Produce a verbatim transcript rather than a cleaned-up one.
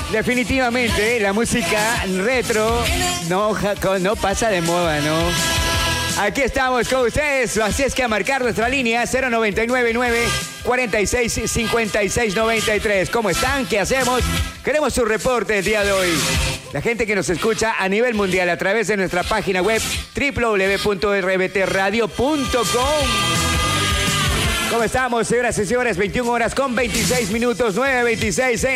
Definitivamente, la música retro no, no pasa de moda, ¿no? Aquí estamos con ustedes, así es que a marcar nuestra línea cero noventa y nueve nueve cuarenta y seis cincuenta y seis noventa y tres. ¿Cómo están? ¿Qué hacemos? Queremos su reporte el día de hoy. La gente que nos escucha a nivel mundial a través de nuestra página web doble u doble u doble u punto r b t radio punto com. ¿Cómo estamos, señoras y señores? veintiuna horas con veintiséis minutos, nueve veintiséis en